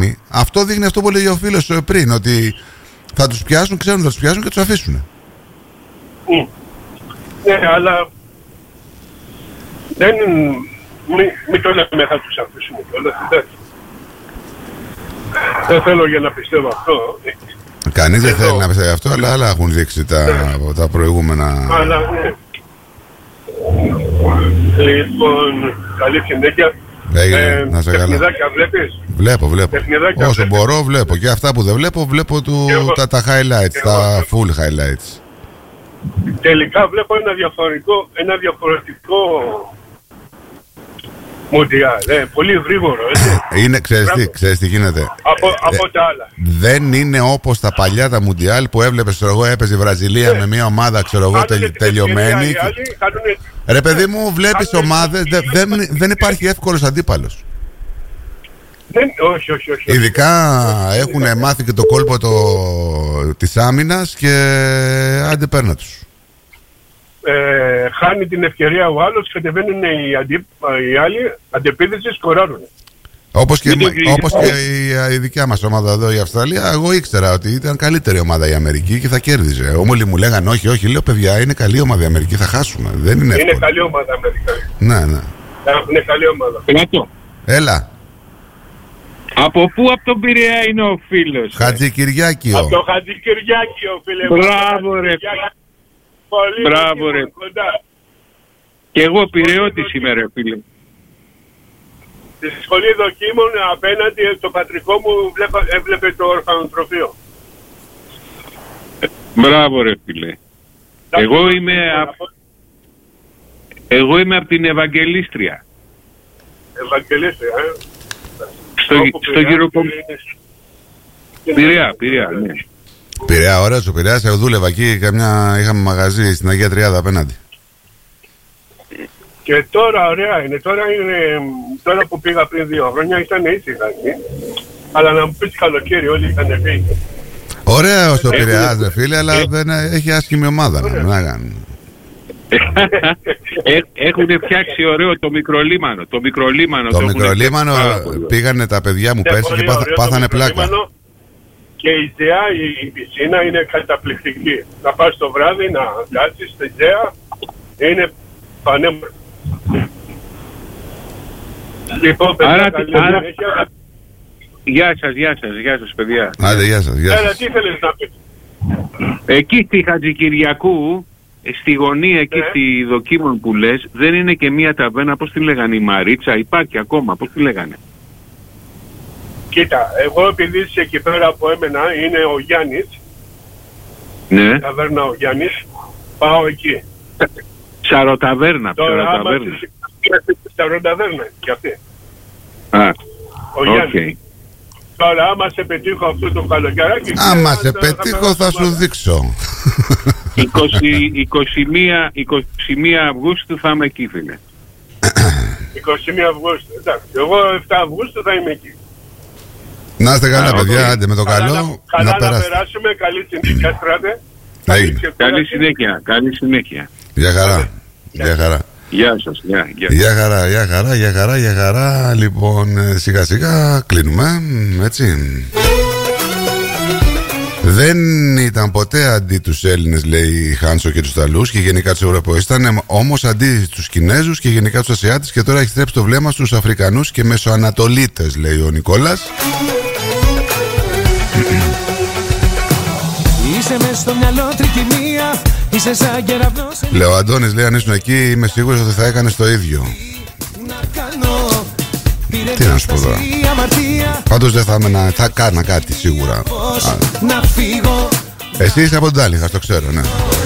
έτοιμοι. Αυτό δείχνει αυτό που έλεγε ο φίλος πριν, ότι θα τους πιάσουν, ξέρουν θα τους πιάσουν και τους αφήσουν. Ναι, αλλά μην το λέμε θα τους αφήσουμε κιόλας. Δεν θέλω για να πιστεύω αυτό. Κανείς δεν θέλει να πιστεύει αυτό, αλλά άλλα έχουν δείξει τα προηγούμενα. Αλλά ναι. Λοιπόν, καλή συνέχεια. Να σε καλά. Παιχνιδάκια βλέπεις? Βλέπω. Παιχνιδάκια Όσο μπορώ βλέπω. Και αυτά που δεν βλέπω τα highlights, τα full highlights. Τελικά βλέπω ένα διαφορετικό Μουντιάλ, πολύ γρήγορο, έτσι. Ξέρεις τι γίνεται. Από τα άλλα. Δεν είναι όπως τα παλιά τα Μουντιάλ που έβλεπες, έπαιζε η Βραζιλία με μια ομάδα, τελειωμένη. Ρε παιδί μου, βλέπεις ομάδες, δεν υπάρχει εύκολος αντίπαλος. Όχι. Ειδικά έχουν μάθει και το κόλπο της άμυνας και άντε πέρνα τους. Χάνει την ευκαιρία ο άλλος, κατεβαίνουν οι άλλοι, αντεπίδευση, σκοράρουν. Όπως και η δικιά μας ομάδα εδώ, η Αυστραλία, εγώ ήξερα ότι ήταν καλύτερη ομάδα η Αμερική και θα κέρδιζε. Όλοι μου λέγανε όχι, λέω παιδιά, είναι καλή ομάδα η Αμερική, θα χάσουμε. Δεν είναι εύκολο. Είναι καλή ομάδα η Αμερική. Ναι. Είναι καλή ομάδα. Έλα. Από πού από τον Πειραιά είναι ο φίλος? Χατζικυριάκιο. Από το Χατζικυριάκιο, φίλε. Μπράβο ρε. Μπράβο ρε. Και εγώ Πειραιώτης είμαι ρε φίλε. Στη σχολή δοκίμων απέναντι το πατρικό μου έβλεπε το ορφανοτροφείο. Μπράβο ρε φίλε. Εγώ είμαι από την Ευαγγελίστρια. Ευαγγελίστρια, στο γύρο Πειραιά, ναι. Πειραιά, ωραία σου Πειραιά, σε δούλευα εκεί, είχαμε μαγαζί στην Αγία Τριάδα απέναντι. Και τώρα ωραία είναι, τώρα που πήγα πριν 2 χρόνια ήταν ήσυχα εκεί. Αλλά να μου πεις καλοκαίρι όλοι ήταν φύγει. Ωραία ο Πειραιάς ρε φίλε, αλλά δεν έχει άσχημη ομάδα να κάνουν. Έχουν φτιάξει ωραίο το μικρολίμανο. Το μικρολίμανο πήγανε τα παιδιά μου πέρσι και πάθανε πλάκα. Και η ΔΕΑ, η πισίνα είναι καταπληκτική. Να πας το βράδυ να κάτσεις στη ΔΕΑ, είναι πανέμορφη. Λοιπόν, παιδιά, καλή συνέχεια. Γεια σας παιδιά. Άντε, γεια σας. Έλα, τι θέλεις να πεις? Εκεί στη Χατζικυριακού, στη γωνία εκεί στη Δοκίμων που λες, δεν είναι και μία ταβέρνα, πώς τη λέγανε, η Μαρίτσα, υπάρχει ακόμα, πώς τη λέγανε? Κοίτα, εγώ επειδή είσαι εκεί πέρα από έμενα, είναι ο Γιάννης. Ναι. Ταβέρνα ο Γιάννης, πάω εκεί. Σαροταβέρνα. Σαροταβέρνα και αυτή. Ο Γιάννης. Okay. Τώρα άμα σε πετύχω αυτό το καλοκαιράκι... Άμα σε πετύχω θα σου δείξω. 21 Αυγούστου θα είμαι εκεί, φίλε. 21 Αυγούστου, εντάξει. Εγώ 7 Αυγούστου θα είμαι εκεί. Να είστε καλά παιδιά, άντε με το καλό. Καλά να περάσουμε, καλή συνέχεια Στράτε. Καλή συνέχεια. Γεια χαρά. Γεια σας. Γεια χαρά. Λοιπόν, σιγά σιγά κλείνουμε, έτσι. Δεν ήταν ποτέ αντί τους Έλληνες, λέει Χάνσο, και τους Ιταλούς και γενικά τους Ευρωπαίους. Ήταν όμως αντί τους Κινέζους και γενικά τους Ασιάτες, και τώρα έχει στρέψει το βλέμμα στους Αφρικανούς και Μεσοανατολίτες, λέει ο Νικόλας. Είσαι μες στο μυαλό τρικυμία, είσαι σαν κεραυνός. Λέω, Αντώνης, λέει, αν ήσουν εκεί είμαι σίγουρος ότι θα έκανες το ίδιο. Τι να σου πω τώρα. Πάντως δεν θα κάνα κάτι σίγουρα. Εσύ είσαι από την Τάλιχα, το ξέρω, ναι.